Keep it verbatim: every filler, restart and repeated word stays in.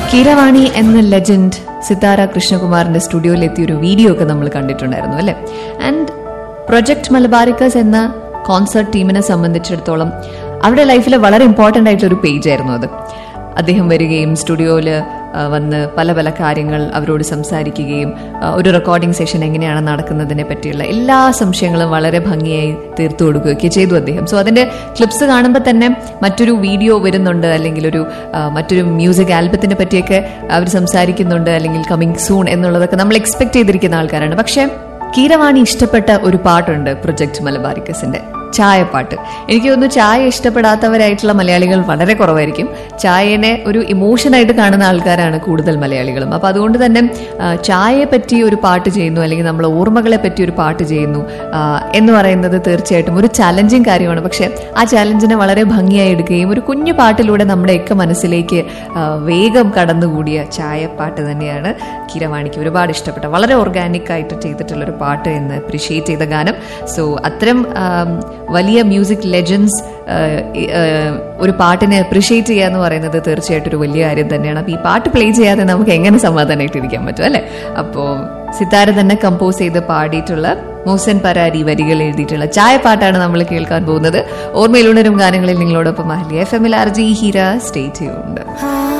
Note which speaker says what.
Speaker 1: കീരവാണി എന്ന ലെജൻഡ് സിതാര കൃഷ്ണകുമാറിന്റെ സ്റ്റുഡിയോയിൽ എത്തിയ ഒരു വീഡിയോ ഒക്കെ നമ്മൾ കണ്ടിട്ടുണ്ടായിരുന്നു അല്ലെ. ആൻഡ് പ്രൊജക്ട് മലബാരിക്കസ് എന്ന കോൺസേർട്ട് ടീമിനെ സംബന്ധിച്ചിടത്തോളം അവരുടെ ലൈഫിൽ വളരെ ഇമ്പോർട്ടൻ്റ് ആയിട്ടുള്ള ഒരു പേജ് ആയിരുന്നു അത്. അദ്ദേഹം വരികയും സ്റ്റുഡിയോയിൽ വന്ന് പല പല കാര്യങ്ങൾ അവരോട് സംസാരിക്കുകയും ഒരു റെക്കോർഡിംഗ് സെഷൻ എങ്ങനെയാണ് നടക്കുന്നതിനെ പറ്റിയുള്ള എല്ലാ സംശയങ്ങളും വളരെ ഭംഗിയായി തീർത്തു കൊടുക്കുകയൊക്കെ ചെയ്തു അദ്ദേഹം. സോ അതിന്റെ ക്ലിപ്സ് കാണുമ്പോൾ തന്നെ മറ്റൊരു വീഡിയോ വരുന്നുണ്ട്, അല്ലെങ്കിൽ ഒരു മറ്റൊരു മ്യൂസിക് ആൽബത്തിനെ പറ്റിയൊക്കെ അവർ സംസാരിക്കുന്നുണ്ട്, അല്ലെങ്കിൽ കമ്മിങ് സൂൺ എന്നുള്ളതൊക്കെ നമ്മൾ എക്സ്പെക്ട് ചെയ്തിരിക്കുന്ന ആൾക്കാരാണ്. പക്ഷെ കീരവാണി ഇഷ്ടപ്പെട്ട ഒരു പാട്ടുണ്ട് പ്രൊജക്ട് മലബാരിക്കസിന്റെ, ചായപ്പാട്ട്. എനിക്ക് തോന്നുന്നു ചായ ഇഷ്ടപ്പെടാത്തവരായിട്ടുള്ള മലയാളികൾ വളരെ കുറവായിരിക്കും. ചായനെ ഒരു ഇമോഷനായിട്ട് കാണുന്ന ആൾക്കാരാണ് കൂടുതൽ മലയാളികളും. അപ്പൊ അതുകൊണ്ട് തന്നെ ചായയെ പറ്റി ഒരു പാട്ട് ചെയ്യുന്നു, അല്ലെങ്കിൽ നമ്മളെ ഓർമ്മകളെ പറ്റി ഒരു പാട്ട് ചെയ്യുന്നു എന്ന് പറയുന്നത് തീർച്ചയായിട്ടും ഒരു ചാലഞ്ചിങ് കാര്യമാണ്. പക്ഷെ ആ ചാലഞ്ചിനെ വളരെ ഭംഗിയായി എടുക്കുകയും ഒരു കുഞ്ഞു പാട്ടിലൂടെ നമ്മുടെയൊക്കെ മനസ്സിലേക്ക് വേഗം കടന്നുകൂടിയ ചായപ്പാട്ട് തന്നെയാണ് കീരവാണിക്ക് ഒരുപാട് ഇഷ്ടപ്പെട്ട, വളരെ ഓർഗാനിക് ആയിട്ട് ചെയ്തിട്ടുള്ളൊരു പാട്ട് എന്ന് അപ്രീഷിയേറ്റ് ചെയ്ത ഗാനം. സോ അത്തരം വലിയ മ്യൂസിക് ലെജൻഡ്സ് ഒരു പാട്ടിനെ അപ്രീഷിയേറ്റ് ചെയ്യുക എന്ന് പറയുന്നത് തീർച്ചയായിട്ടും ഒരു വലിയ കാര്യം തന്നെയാണ്. അപ്പൊ ഈ പാട്ട് പ്ലേ ചെയ്യാതെ നമുക്ക് എങ്ങനെ സമാധാനമായിട്ട് ഇരിക്കാൻ പറ്റും അല്ലെ. അപ്പോൾ സിതാര തന്നെ കമ്പോസ് ചെയ്ത് പാടിയിട്ടുള്ള മോഹ്സൻ പരാരി വരികൾ എഴുതിയിട്ടുള്ള ചായപ്പാട്ടാണ് നമ്മൾ കേൾക്കാൻ പോകുന്നത്. ഓർമ്മയിലുണരും ഗാനങ്ങളിൽ നിങ്ങളോടൊപ്പം അഹല്യ എഫ് എമ്മിൽ R G Heera stay tuned.